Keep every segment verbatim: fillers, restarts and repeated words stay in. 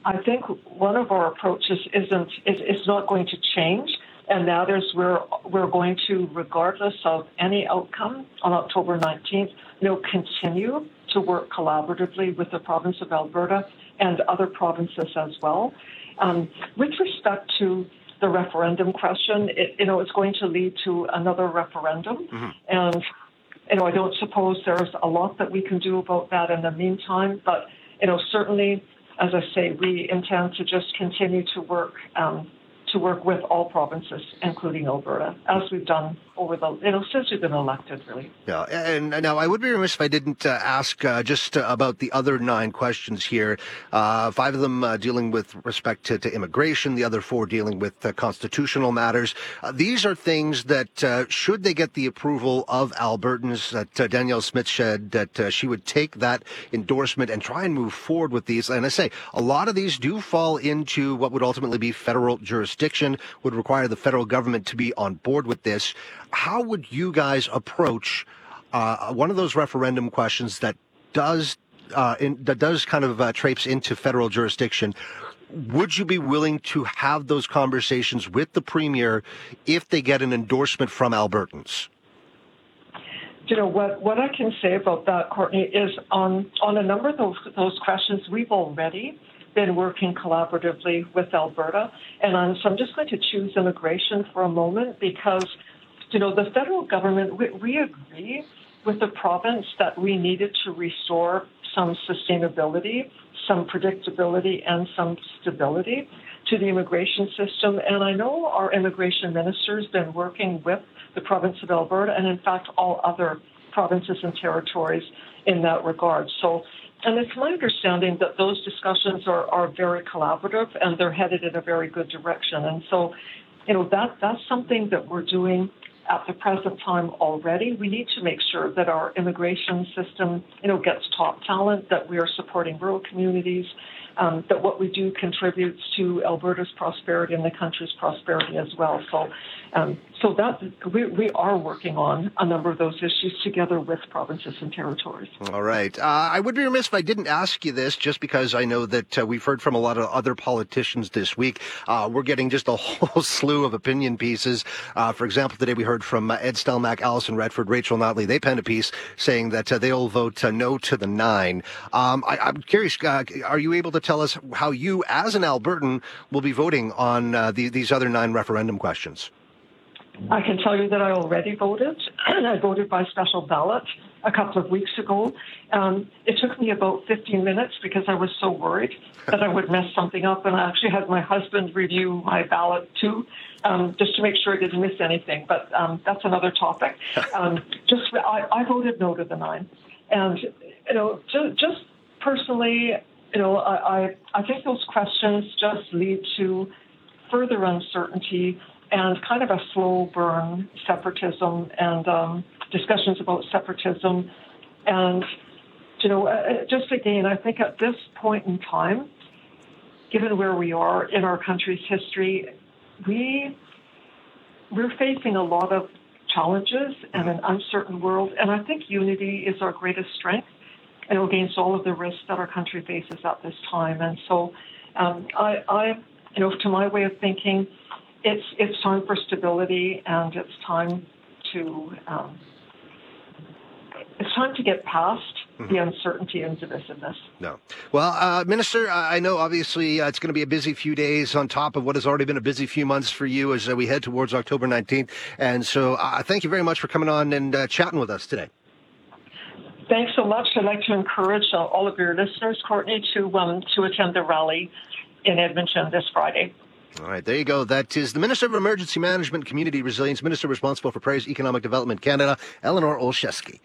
I think one of our approaches isn't is, is not going to change, and that is we're we're going to, regardless of any outcome on October nineteenth, you know, continue to work collaboratively with the province of Alberta and other provinces as well. Um, with respect to the referendum question, it, you know, it's going to lead to another referendum, mm-hmm. and you know, I don't suppose there's a lot that we can do about that in the meantime, but you know, certainly, as I say, we intend to just continue to work um, to work with all provinces, including Alberta, as we've done over the, you know, since we've been elected, really. Yeah, and now I would be remiss if I didn't uh, ask uh, just uh, about the other nine questions here. Uh, five of them uh, dealing with respect to, to immigration, the other four dealing with uh, constitutional matters. Uh, these are things that, uh, should they get the approval of Albertans, that uh, Danielle Smith said that uh, she would take that endorsement and try and move forward with these. And I say, a lot of these do fall into what would ultimately be federal jurisdiction, would require the federal government to be on board with this. How would you guys approach uh, one of those referendum questions that does uh, in, that does kind of uh, traipse into federal jurisdiction? Would you be willing to have those conversations with the Premier if they get an endorsement from Albertans? You know, what, what I can say about that, Courtney, is on, on a number of those, those questions, we've already been working collaboratively with Alberta. And um, so I'm just going to choose immigration for a moment because, you know, the federal government, we, we agree with the province that we needed to restore some sustainability, some predictability, and some stability to the immigration system. And I know our immigration minister has been working with the province of Alberta and, in fact, all other provinces and territories in that regard. So, and it's my understanding that those discussions are, are very collaborative and they're headed in a very good direction. And so, you know, that that's something that we're doing at the present time already. We need to make sure that our immigration system, you know, gets top talent, that we are supporting rural communities, um, that what we do contributes to Alberta's prosperity and the country's prosperity as well. So, um, so that we, we are working on a number of those issues together with provinces and territories. All right. Uh, I would be remiss if I didn't ask you this, just because I know that uh, we've heard from a lot of other politicians this week. Uh, we're getting just a whole slew of opinion pieces. Uh, for example, today we heard from uh, Ed Stelmach, Alison Redford, Rachel Notley. They penned a piece saying that uh, they'll vote uh, no to the nine. Um, I, I'm curious, uh, are you able to tell us how you, as an Albertan, will be voting on uh, the, these other nine referendum questions? I can tell you that I already voted, and I voted by special ballot a couple of weeks ago. Um, it took me about fifteen minutes because I was so worried that I would mess something up, and I actually had my husband review my ballot too, um, just to make sure I didn't miss anything. But um, that's another topic. Um, just I, I voted no to the nine, and you know, just, just personally, you know, I, I I think those questions just lead to further uncertainty and kind of a slow burn separatism and um, discussions about separatism. And, you know, uh, just again, I think at this point in time, given where we are in our country's history, we, we're facing a lot of challenges and an uncertain world. And I think unity is our greatest strength, you know, against all of the risks that our country faces at this time. And so um, I, I, you know, to my way of thinking, It's it's time for stability, and it's time to um, it's time to get past mm-hmm. the uncertainty and divisiveness. No, well, uh, Minister, I know obviously uh, it's going to be a busy few days on top of what has already been a busy few months for you as uh, we head towards October nineteenth, and so uh, thank you very much for coming on and uh, chatting with us today. Thanks so much. I'd like to encourage uh, all of your listeners, Courtney, to um, to attend the rally in Edmonton this Friday. All right, there you go. That is the Minister of Emergency Management, Community Resilience, Minister responsible for Prairies Economic Development Canada, Eleanor Olszewski.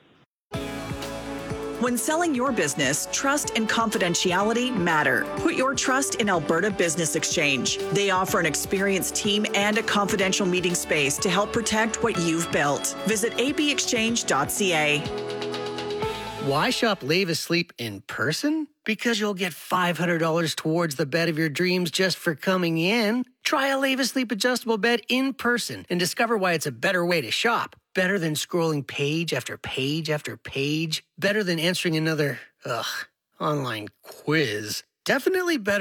When selling your business, trust and confidentiality matter. Put your trust in Alberta Business Exchange. They offer an experienced team and a confidential meeting space to help protect what you've built. Visit a b exchange dot c a. Why shop Levis Sleep in person? Because you'll get five hundred dollars towards the bed of your dreams just for coming in. Try a Levis Sleep adjustable bed in person and discover why it's a better way to shop. Better than scrolling page after page after page. Better than answering another, ugh, online quiz. Definitely better